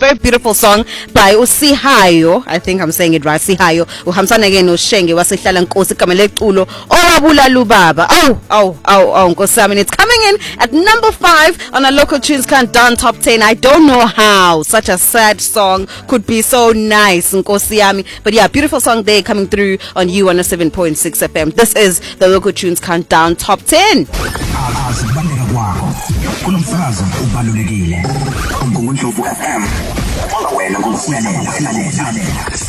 very beautiful song by Usihayo. I think I'm saying it right. Sihayo. Uhamsana ke no Shenge wasehlala Nkosi igama leculo owabula lubaba. Oh, Nkosi yami. It's coming in at number 5 on a Local Tunes Countdown Top 10. I don't know how such a sad song could be so nice, Nkosi yami. But yeah, beautiful song there coming through on U107.6 FM. This is the Local Tunes Countdown Top 10. Kulomsakazo ubalulekile. UngumNdlovu FM. Wena ngomfulela.